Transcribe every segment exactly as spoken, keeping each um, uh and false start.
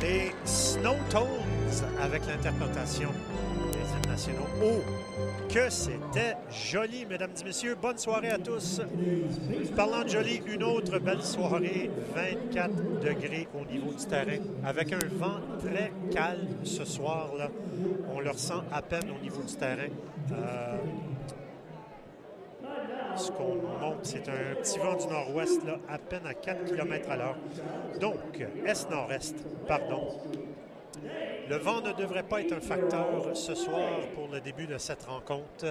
Les Snow Tones avec l'interprétation des hymnes nationaux. Oh, que c'était joli, mesdames et messieurs. Bonne soirée à tous. Parlant de joli, une autre belle soirée, vingt-quatre degrés au niveau du terrain, avec un vent très calme ce soir-là. On le ressent à peine au niveau du terrain. Euh, ce qu'on montre, c'est un petit vent du nord-ouest, là, à peine à quatre kilomètres à l'heure. Donc, est-nord-est, pardon. Le vent ne devrait pas être un facteur ce soir pour le début de cette rencontre.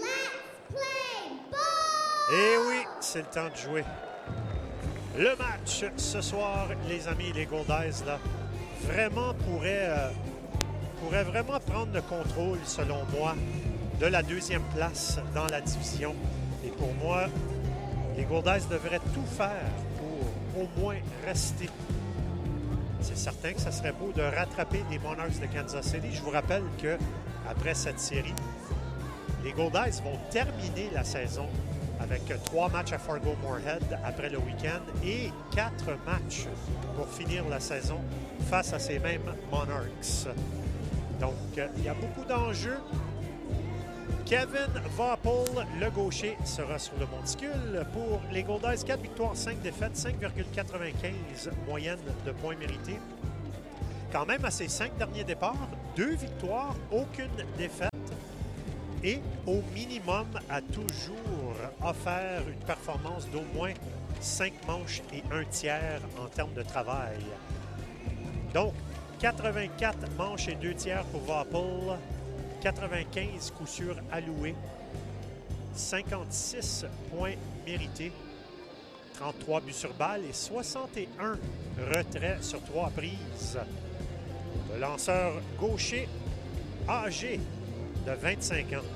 Et oui, c'est le temps de jouer. Le match ce soir, les amis, les Goldeyes, là, vraiment pourraient, euh, pourraient vraiment prendre le contrôle, selon moi, de la deuxième place dans la division. Et pour moi, les Goldeyes devraient tout faire pour au moins rester. C'est certain que ça serait beau de rattraper les Monarchs de Kansas City. Je vous rappelle qu'après cette série, les Goldeyes vont terminer la saison avec trois matchs à Fargo-Moorhead après le week-end et quatre matchs pour finir la saison face à ces mêmes Monarchs. Donc, il y a beaucoup d'enjeux. Kevin Vaupel, le gaucher, sera sur le monticule. Pour les Goldeyes, quatre victoires, cinq défaites, cinq virgule quatre-vingt-quinze moyenne de points mérités. Quand même, à ses cinq derniers départs, deux victoires, aucune défaite. Et au minimum, a toujours offert une performance d'au moins cinq manches et un tiers en termes de travail. Donc, quatre-vingt-quatre manches et deux tiers pour Vaupel. quatre-vingt-quinze coups sûrs alloués, cinquante-six points mérités, trente-trois buts sur balle et soixante et un retraits sur trois prises. Le lanceur gaucher âgé de vingt-cinq ans.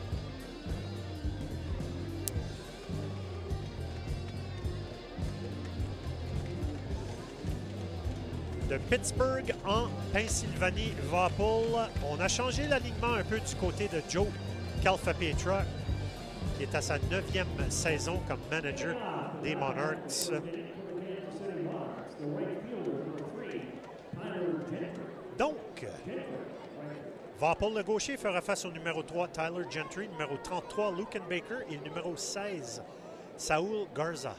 De Pittsburgh en Pennsylvanie, Vaupel. On a changé l'alignement un peu du côté de Joe Calfapietra, qui est à sa neuvième saison comme manager des Monarchs. Donc, Vaupel, le gaucher, fera face au numéro trois, Tyler Gentry, numéro trente-trois, Lucan Baker et le numéro seize, Saúl Garza.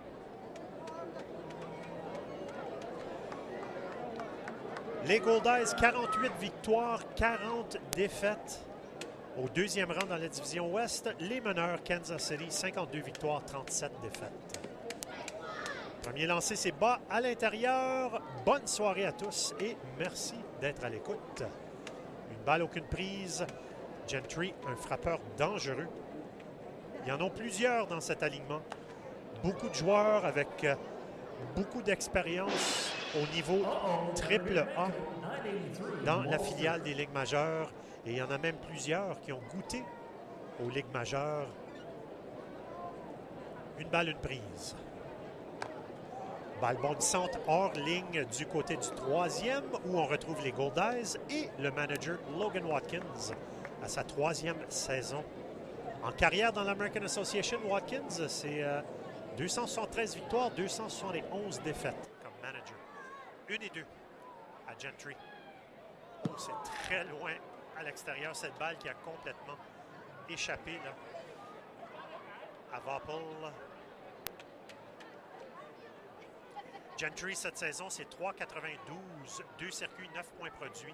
Les Goldeyes, quarante-huit victoires, quarante défaites. Au deuxième rang dans la division Ouest, les meneurs Kansas City, cinquante-deux victoires, trente-sept défaites. Premier lancé, c'est bas à l'intérieur. Bonne soirée à tous et merci d'être à l'écoute. Une balle, aucune prise. Gentry, un frappeur dangereux. Il y en a plusieurs dans cet alignement. Beaucoup de joueurs avec beaucoup d'expérience au niveau triple A dans la filiale des Ligues majeures. Et il y en a même plusieurs qui ont goûté aux Ligues majeures. Une balle, une prise. Balle bondissante hors ligne du côté du troisième où on retrouve les Goldeyes et le manager Logan Watkins à sa troisième saison. En carrière dans l'American Association, Watkins, c'est euh, deux cent soixante-treize victoires, deux cent soixante et onze défaites comme manager. Une et deux à Gentry. Oh, c'est très loin à l'extérieur, cette balle qui a complètement échappé là, à Vaupel. Gentry, cette saison, c'est trois virgule quatre-vingt-douze, deux circuits, neuf points produits.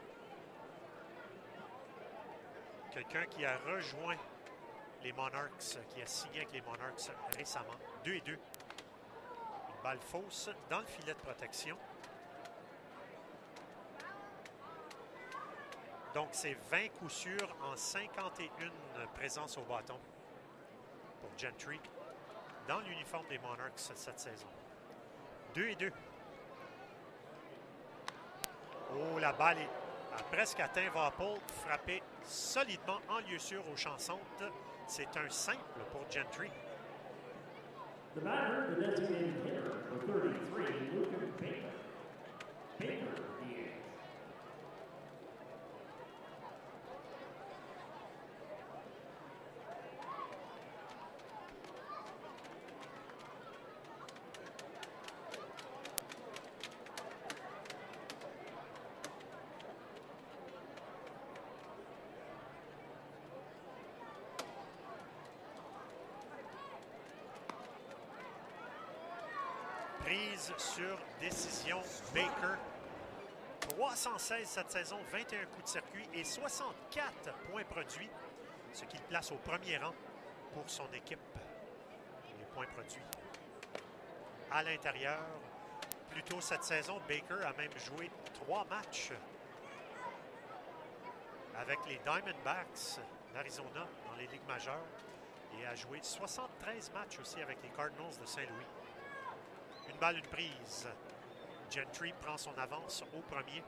Quelqu'un qui a rejoint les Monarchs, qui a signé avec les Monarchs récemment. deux et deux. Une balle fausse dans le filet de protection. Donc, c'est vingt coups sûrs en cinquante et une présences au bâton pour Gentry dans l'uniforme des Monarchs cette saison. deux et deux. Oh, la balle est, a presque atteint Vaupel, frappé solidement en lieu sûr aux chansons. C'est un simple pour Gentry. The batter, the designated hitter for thirty-three, Lucan Baker. Baker, D H. prise sur décision Baker. trois cent seize cette saison, vingt et un coups de circuit et soixante-quatre points produits, ce qui le place au premier rang pour son équipe. Les points produits. À l'intérieur, plus tôt cette saison, Baker a même joué trois matchs avec les Diamondbacks d'Arizona dans les ligues majeures et a joué soixante-treize matchs aussi avec les Cardinals de Saint-Louis. Une balle, une prise. Gentry prend son avance au premier.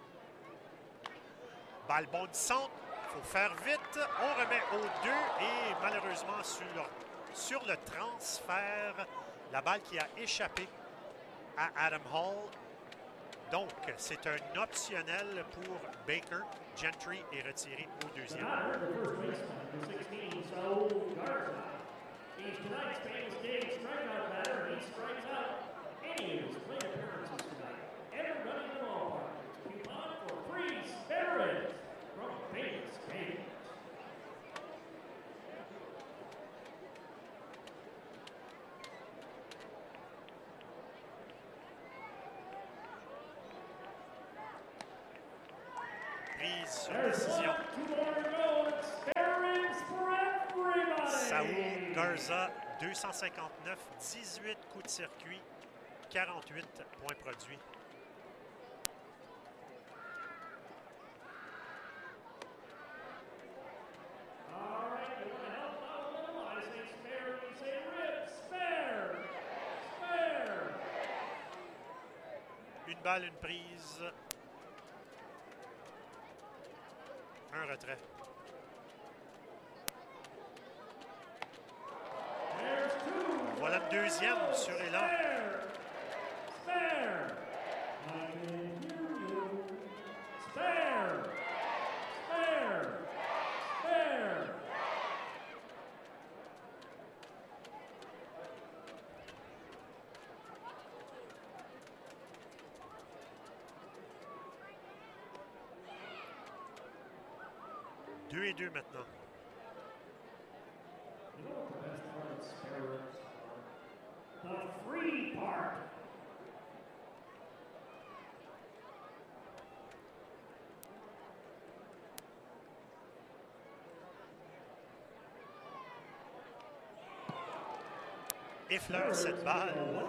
Balle bondissante. Il faut faire vite. On remet au deux et malheureusement sur, sur le transfert, la balle qui a échappé à Adam Hall. Donc, c'est un optionnel pour Baker. Gentry est retiré au deuxième. Prise sur décision. Saúl Garza, deux cent cinquante-neuf, dix-huit coups de circuit, quarante-huit points produits. Une balle, une prise. Un retrait. Voilà le deuxième sur Élan. Deux et deux maintenant. The free part. Effleure cette balle.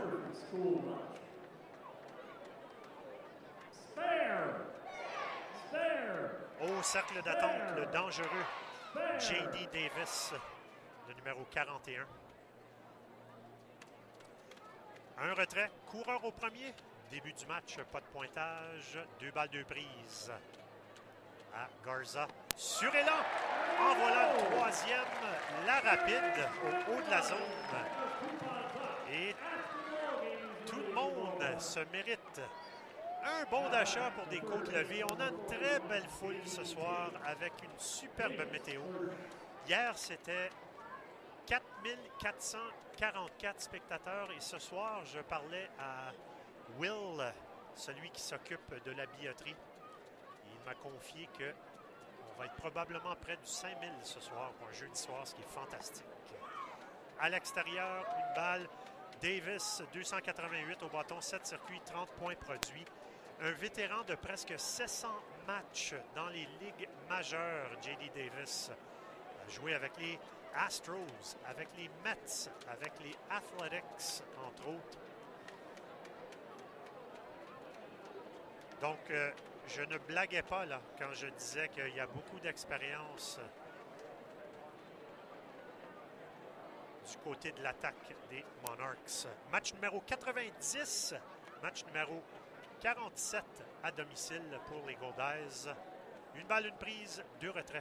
Spare. Spare. Au cercle d'attente, le dangereux J D Davis, le numéro quarante et un. Un retrait, coureur au premier. Début du match, pas de pointage. Deux balles, deux prises à Garza. Sur Élan, en voilà le troisième, la rapide au haut de la zone. Et tout le monde se mérite un bon d'achat pour des côtes levées. On a une très belle foule ce soir avec une superbe météo. Hier, c'était quatre mille quatre cent quarante-quatre spectateurs et ce soir, je parlais à Will, celui qui s'occupe de la billetterie. Il m'a confié qu'on va être probablement près du cinq mille ce soir pour un jeudi soir, ce qui est fantastique. À l'extérieur, une balle. Davis, deux cent quatre-vingt-huit au bâton, sept circuits, trente points produits. Un vétéran de presque sept cents matchs dans les ligues majeures, J D Davis. A joué avec les Astros, avec les Mets, avec les Athletics, entre autres. Donc, euh, je ne blaguais pas là quand je disais qu'il y a beaucoup d'expérience du côté de l'attaque des Monarchs. Match numéro quatre-vingt-dix, match numéro quarante-sept à domicile pour les Goldeyes. Une balle, une prise, deux retraits.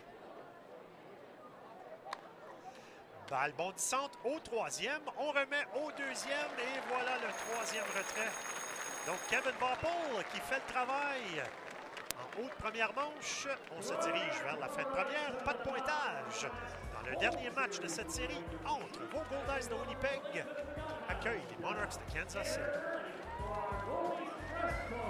Balle bondissante au troisième. On remet au deuxième et voilà le troisième retrait. Donc Kevin Bopple qui fait le travail. En haute première manche, on se dirige vers la fin de première. Pas de pointage dans le dernier match de cette série entre vos Goldeyes de Winnipeg accueillent les Monarchs de Kansas City.